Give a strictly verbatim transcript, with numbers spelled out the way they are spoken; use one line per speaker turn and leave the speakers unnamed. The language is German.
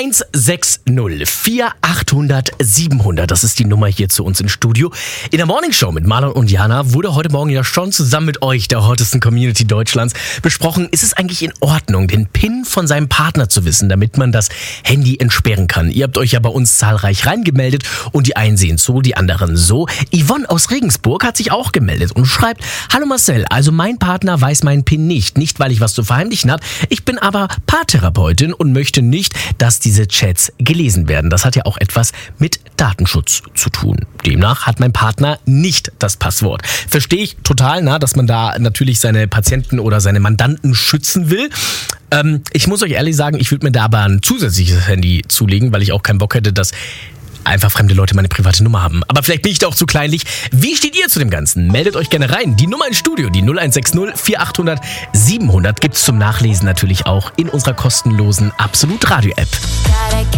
eins sechs null vier achthundert siebenhundert. Das ist die Nummer hier zu uns im Studio. In der Morning Show mit Marlon und Jana wurde heute Morgen ja schon zusammen mit euch, der hottesten Community Deutschlands, besprochen, ist es eigentlich in Ordnung, den PIN von seinem Partner zu wissen, damit man das Handy entsperren kann. Ihr habt euch ja bei uns zahlreich reingemeldet und die einen sehen so, die anderen so. Yvonne aus Regensburg hat sich auch gemeldet und schreibt: Hallo Marcel, also mein Partner weiß meinen PIN nicht. Nicht, weil ich was zu verheimlichen habe. Ich bin aber Paartherapeutin und möchte nicht, dass diese Chats gelesen werden. Das hat ja auch etwas mit Datenschutz zu tun. Demnach hat mein Partner nicht das Passwort. Verstehe ich total, na, dass man da natürlich seine Patienten oder seine Mandanten schützen will. Ähm, ich muss euch ehrlich sagen, ich würde mir da aber ein zusätzliches Handy zulegen, weil ich auch keinen Bock hätte, dass einfach fremde Leute meine private Nummer haben. Aber vielleicht bin ich da auch zu kleinlich. Wie steht ihr zu dem Ganzen? Meldet euch gerne rein. Die Nummer ins Studio, die null eins sechs null vier achthundert siebenhundert, gibt's zum Nachlesen natürlich auch in unserer kostenlosen Absolut Radio App.